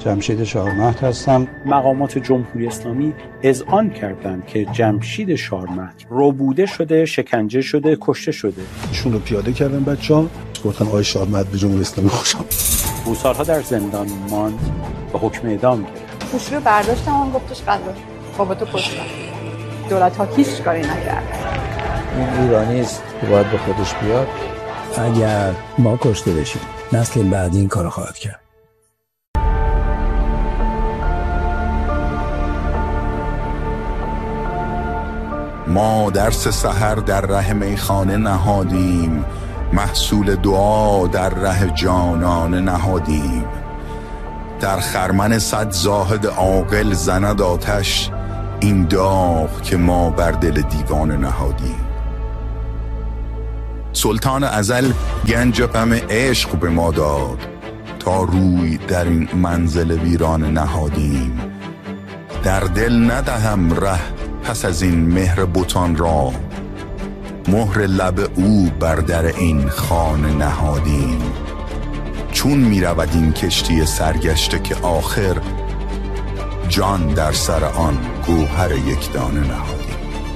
جمشید شارمهد هستم. مقامات جمهوری اسلامی اذعان کردند که جمشید شارمهد ربوده شده، شکنجه شده، کشته شده. ایشون رو پیاده کردن بچه‌ها، گفتن آقای شارمهد به جمهوری اسلامی خوش آمد. او سالها در زندان ماند و حکم اعدام گرفت. گوشی رو برداشتم، اون گفتش قضا بابا تو کشتن. دولت ها هیچ کاری نکرد. این ایرانی است که باید به خودش بیاد. اگر ما کشته بشیم نسل بعدی این کارو خواهد کرد. ما درس سحر در ره میخانه نهادیم، محصول دعا در ره جانانه نهادیم. در خرمن صد زاهد عاقل زند آتش، این داغ که ما بر دل دیوانه نهادیم. سلطان ازل گنج غم عشق به ما داد، تا روی در این منزل ویرانه نهادیم. در دل ندهم ره پس از این مهر بتان را، مهر لب او بر در این خانه نهادیم. چون می رود این کشتی سرگشته که آخر، جان در سر آن گوهر یک دانه نهادیم.